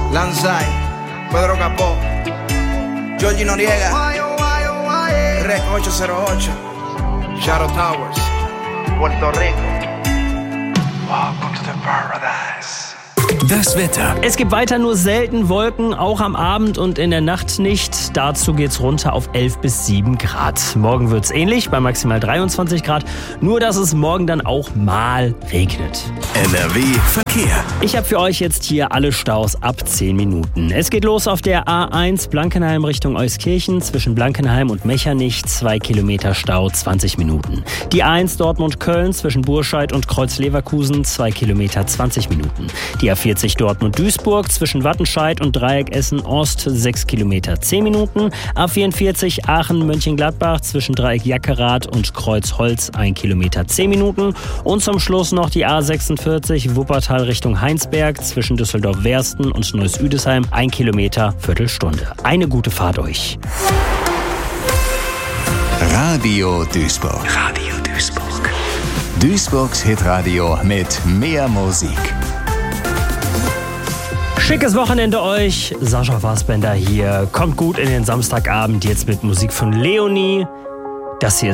Lanzai, Pedro Capó, Georgie Noriega, Rec 808, Shadow Towers, Puerto Rico. Welcome to the paradise. Das Wetter. Es gibt weiter nur selten Wolken, auch am Abend und in der Nacht nicht. Dazu geht's runter auf 11 bis 7 Grad. Morgen wird's ähnlich, bei maximal 23 Grad. Nur, dass es morgen dann auch mal regnet. NRW Verkehr. Ich habe für euch jetzt hier alle Staus ab 10 Minuten. Es geht los auf der A1 Blankenheim Richtung Euskirchen. Zwischen Blankenheim und Mechernich 2 Kilometer Stau, 20 Minuten. Die A1 Dortmund-Köln zwischen Burscheid und Kreuz-Leverkusen 2 Kilometer, 20 Minuten. Die A40 Dortmund-Duisburg zwischen Wattenscheid und Dreieck Essen-Ost 6 Kilometer, 10 Minuten. A44 Aachen-Mönchengladbach zwischen Dreieck Jackerath und Kreuz-Holz 1 Kilometer, 10 Minuten. Und zum Schluss noch die A46 Wuppertal Richtung Heinsberg zwischen Düsseldorf-Wersten und Neuss-Üdesheim 1 Kilometer, Viertelstunde. Eine gute Fahrt euch. Radio Duisburg. Radio Duisburg. Duisburgs Hitradio mit mehr Musik. Schickes Wochenende euch. Sascha Fassbender hier. Kommt gut in den Samstagabend jetzt mit Musik von Leonie. Das hier